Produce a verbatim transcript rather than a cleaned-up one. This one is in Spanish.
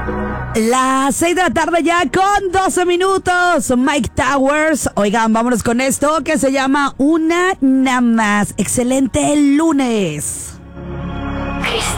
Las seis de la tarde ya con doce minutos. Mike Towers. Oigan, vámonos con esto que se llama Una Nada Más. Excelente lunes.